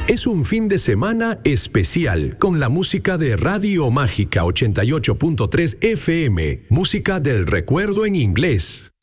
Es un fin de semana especial con la música de Radio Mágica 88.3 FM, música del recuerdo en inglés.